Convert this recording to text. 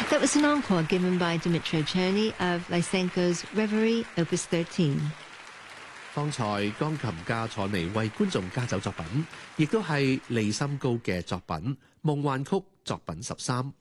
That was an encore given by Dmytro Cherny of Lysenko's Reverie Opus 13。 方才鋼琴家楚尼為觀眾加奏作品，亦都係利森高嘅作品《夢幻曲》作品13。